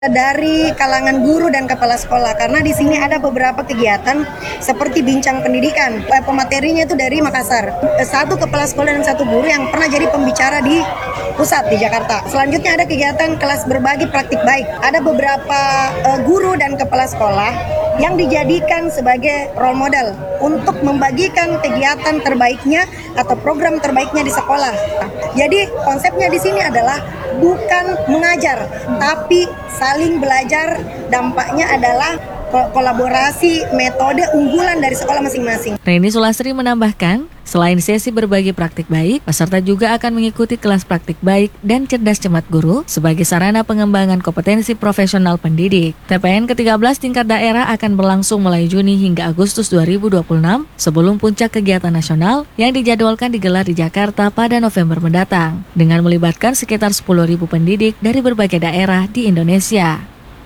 Dari kalangan guru dan kepala sekolah, karena di sini ada beberapa kegiatan seperti bincang pendidikan. Pematerinya itu dari Makassar. Satu kepala sekolah dan satu guru yang pernah jadi pembicara di pusat di Jakarta. Selanjutnya ada kegiatan kelas berbagi praktik baik. Ada beberapa guru dan kepala sekolah yang dijadikan sebagai role model untuk membagikan kegiatan terbaiknya atau program terbaiknya di sekolah. Jadi konsepnya di sini adalah bukan mengajar, tapi saling belajar. Dampaknya adalah kolaborasi metode unggulan dari sekolah masing-masing. Reni Sulastri menambahkan, selain sesi berbagi praktik baik, peserta juga akan mengikuti kelas praktik baik dan cerdas cermat guru sebagai sarana pengembangan kompetensi profesional pendidik. TPN ke-13 tingkat daerah akan berlangsung mulai Juni hingga Agustus 2026 sebelum puncak kegiatan nasional yang dijadwalkan digelar di Jakarta pada November mendatang dengan melibatkan sekitar 10.000 pendidik dari berbagai daerah di Indonesia.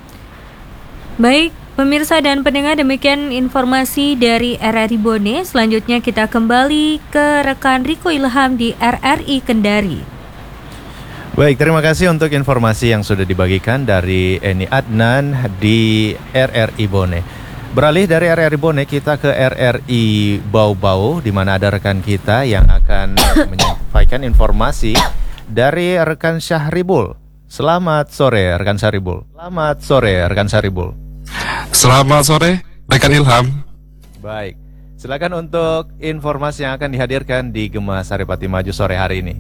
Baik, pemirsa dan pendengar, demikian informasi dari RRI Bone. Selanjutnya kita kembali ke rekan Riko Ilham di RRI Kendari. Baik, terima kasih untuk informasi yang sudah dibagikan dari Eni Adnan di RRI Bone. Beralih dari RRI Bone, kita ke RRI Bau-Bau, di mana ada rekan kita yang akan menyampaikan informasi dari rekan Syahribul. Selamat sore, rekan Syahribul. Selamat sore, rekan Syahribul. Selamat sore, rekan Ilham. Baik, silakan untuk informasi yang akan dihadirkan di Gema Saripati Maju sore hari ini.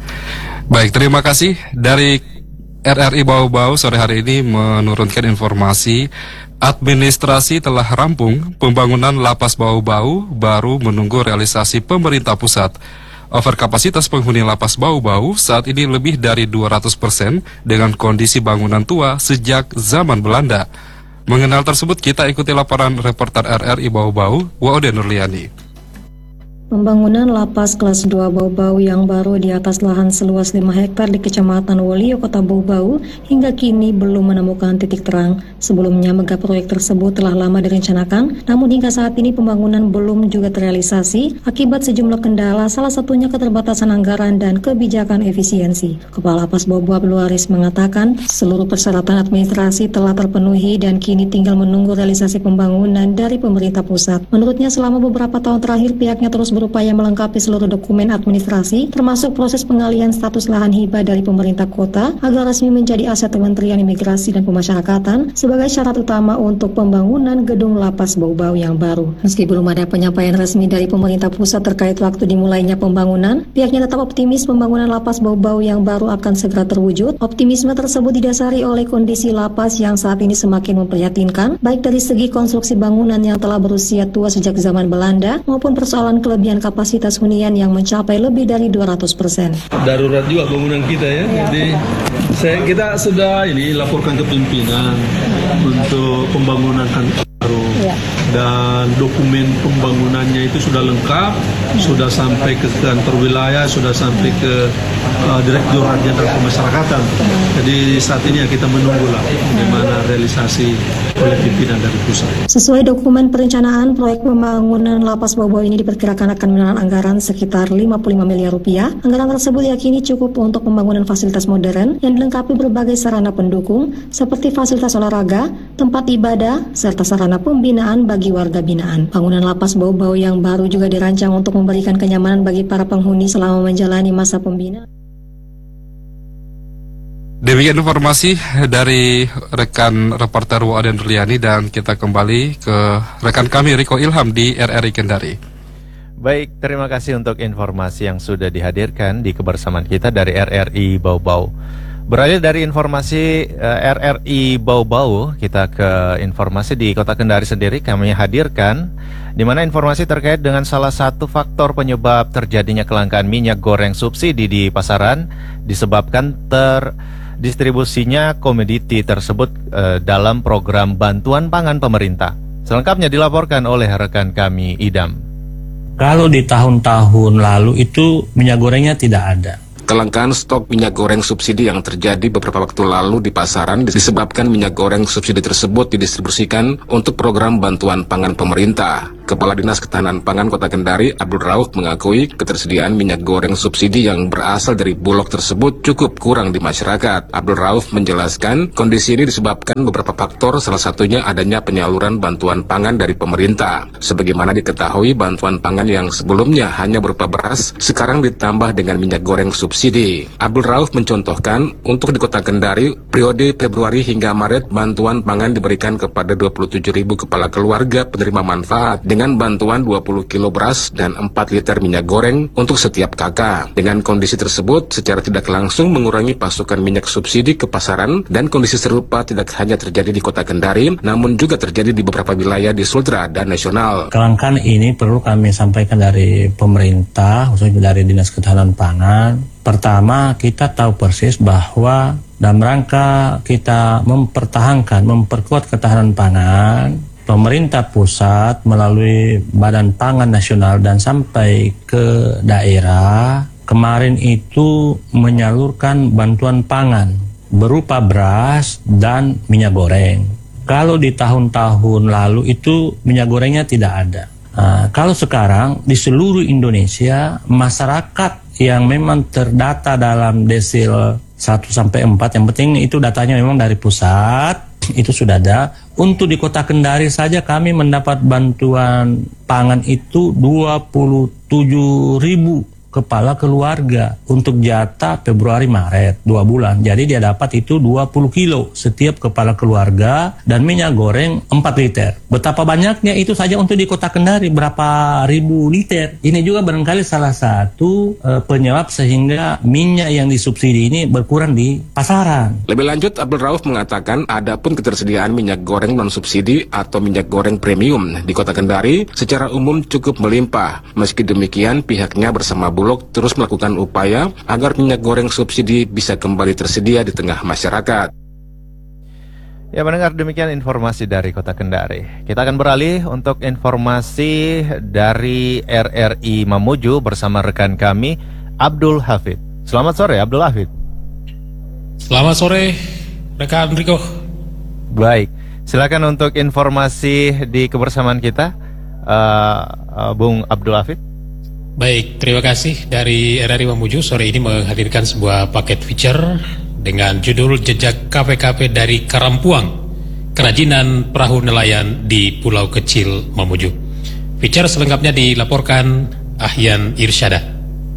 Baik, terima kasih. Dari RRI Bau-Bau sore hari ini menurunkan informasi administrasi telah rampung, pembangunan lapas Bau-Bau baru menunggu realisasi pemerintah pusat. Overkapasitas penghuni lapas Bau-Bau saat ini lebih dari 200% dengan kondisi bangunan tua sejak zaman Belanda. Mengenal tersebut, kita ikuti laporan reporter RRI Bau-Bau, Waude Nurliani. Pembangunan lapas kelas 2 Bau-Bau yang baru di atas lahan seluas 5 hektar di Kecamatan Wolio, Kota Bau-Bau, hingga kini belum menemukan titik terang. Sebelumnya, mega proyek tersebut telah lama direncanakan, namun hingga saat ini pembangunan belum juga terrealisasi akibat sejumlah kendala, salah satunya keterbatasan anggaran dan kebijakan efisiensi. Kepala Lapas Bau-Bau Abdul Waris mengatakan, seluruh persyaratan administrasi telah terpenuhi dan kini tinggal menunggu realisasi pembangunan dari pemerintah pusat. Menurutnya, selama beberapa tahun terakhir pihaknya terus berupaya melengkapi seluruh dokumen administrasi, termasuk proses pengalihan status lahan hibah dari pemerintah kota agar resmi menjadi aset Kementerian Imigrasi dan Pemasyarakatan sebagai syarat utama untuk pembangunan gedung lapas Bau-Bau yang baru. Meski belum ada penyampaian resmi dari pemerintah pusat terkait waktu dimulainya pembangunan, pihaknya tetap optimis pembangunan lapas Bau-Bau yang baru akan segera terwujud. Optimisme tersebut didasari oleh kondisi lapas yang saat ini semakin memprihatinkan, baik dari segi konstruksi bangunan yang telah berusia tua sejak zaman Belanda maupun persoalan kelebihan kapasitas hunian yang mencapai lebih dari 200%. Darurat juga bangunan kita ya. Jadi kita sudah laporkan ke pimpinan untuk pembangunan baru. Dan dokumen pembangunannya itu sudah lengkap, sudah sampai ke kantor wilayah, sudah sampai ke Direktorat Jenderal Pemasyarakatan. Jadi saat ini kita menunggulah bagaimana realisasi oleh pimpinan dari pusat. Sesuai dokumen perencanaan, proyek pembangunan lapas Bau-Bau ini diperkirakan akan menelan anggaran sekitar 55 miliar rupiah. Anggaran tersebut yakini cukup untuk pembangunan fasilitas modern yang dilengkapi berbagai sarana pendukung seperti fasilitas olahraga, tempat ibadah, serta sarana pembinaan bagi warga binaan. Bangunan lapas Bau-Bau yang baru juga dirancang untuk memberikan kenyamanan bagi para penghuni selama menjalani masa pembinaan. Demikian informasi dari rekan reporter Waude Nurliani, dan kita kembali ke rekan kami Riko Ilham di RRI Kendari. Baik, terima kasih untuk informasi yang sudah dihadirkan di kebersamaan kita dari RRI Bau-Bau. Beralih dari informasi RRI Bau-Bau, kita ke informasi di Kota Kendari sendiri. Kami hadirkan di mana informasi terkait dengan salah satu faktor penyebab terjadinya kelangkaan minyak goreng subsidi di pasaran disebabkan distribusinya komoditi tersebut dalam program bantuan pangan pemerintah. Selengkapnya dilaporkan oleh rekan kami Idam. Kalau di tahun-tahun lalu itu minyak gorengnya tidak ada. Kelangkaan stok minyak goreng subsidi yang terjadi beberapa waktu lalu di pasaran disebabkan minyak goreng subsidi tersebut didistribusikan untuk program bantuan pangan pemerintah. Kepala Dinas Ketahanan Pangan Kota Kendari, Abdul Rauf, mengakui ketersediaan minyak goreng subsidi yang berasal dari Bulog tersebut cukup kurang di masyarakat. Abdul Rauf menjelaskan kondisi ini disebabkan beberapa faktor, salah satunya adanya penyaluran bantuan pangan dari pemerintah. Sebagaimana diketahui, bantuan pangan yang sebelumnya hanya berupa beras, sekarang ditambah dengan minyak goreng subsidi. Abdul Rauf mencontohkan, untuk di Kota Kendari, periode Februari hingga Maret, bantuan pangan diberikan kepada 27.000 kepala keluarga penerima manfaat dengan bantuan 20 kilo beras dan 4 liter minyak goreng untuk setiap kakak. Dengan kondisi tersebut, secara tidak langsung mengurangi pasokan minyak subsidi ke pasaran, dan kondisi serupa tidak hanya terjadi di Kota Kendari, namun juga terjadi di beberapa wilayah di Sultra dan nasional. Kelangkaan ini perlu kami sampaikan dari pemerintah, khususnya dari Dinas Ketahanan Pangan. Pertama, kita tahu persis bahwa dalam rangka kita memperkuat ketahanan pangan, pemerintah pusat melalui Badan Pangan Nasional dan sampai ke daerah kemarin itu menyalurkan bantuan pangan berupa beras dan minyak goreng. Kalau di tahun-tahun lalu itu minyak gorengnya tidak ada. Nah, kalau sekarang di seluruh Indonesia, masyarakat yang memang terdata dalam desil 1-4, yang penting itu datanya memang dari pusat, itu sudah ada. Untuk di Kota Kendari saja kami mendapat bantuan pangan itu 27.000 kepala keluarga untuk jatah Februari Maret 2 bulan. Jadi dia dapat itu 20 kilo setiap kepala keluarga dan minyak goreng 4 liter. Betapa banyaknya itu saja untuk di Kota Kendari, berapa ribu liter. Ini juga barangkali salah satu penyebab sehingga minyak yang disubsidi ini berkurang di pasaran. Lebih lanjut, Abdul Rauf mengatakan adapun ketersediaan minyak goreng non-subsidi atau minyak goreng premium di Kota Kendari secara umum cukup melimpah. Meski demikian, pihaknya bersama Bulog terus melakukan upaya agar minyak goreng subsidi bisa kembali tersedia di tengah masyarakat. Ya, mendengar demikian informasi dari Kota Kendari. Kita akan beralih untuk informasi dari RRI Mamuju bersama rekan kami Abdul Hafid. Selamat sore Abdul Hafid. Selamat sore rekan Riko. Baik, silakan untuk informasi di kebersamaan kita, Bung Abdul Hafid. Baik, terima kasih. Dari RRI Mamuju sore ini menghadirkan sebuah paket feature dengan judul Jejak KP-KP dari Karampuang, Kerajinan Perahu Nelayan di Pulau Kecil Mamuju. Feature selengkapnya dilaporkan Ahyan Irsyada.